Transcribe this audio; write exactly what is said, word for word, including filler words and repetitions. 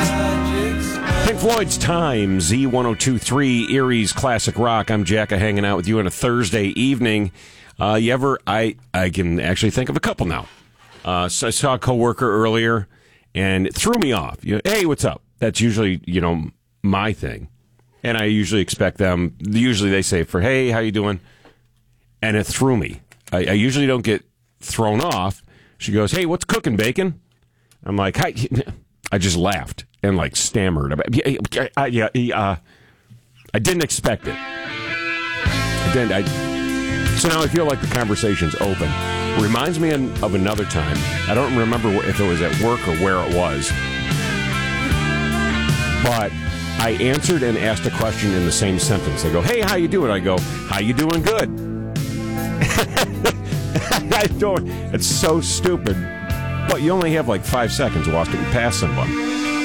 Pink Floyd's Time, Z one oh two point three, Erie's Classic Rock. I'm Jacka, hanging out with you on a Thursday evening. Uh, you ever, I, I can actually think of a couple now. Uh, so I saw a coworker earlier, and it threw me off. You know, hey, what's up? That's usually, you know, my thing. And I usually expect them, usually they say for, hey, how you doing? And it threw me. I, I usually don't get thrown off. She goes, hey, what's cooking, bacon? I'm like, hi. I just laughed and like stammered. I, I, yeah, uh, I didn't expect it. I didn't. I, so now I feel like the conversation's open. Reminds me of another time. I don't remember if it was at work or where it was. But I answered and asked a question in the same sentence. I go, hey, how you doing? I go, how you doing? Good. I don't. It's so stupid. But you only have like five seconds walking past someone.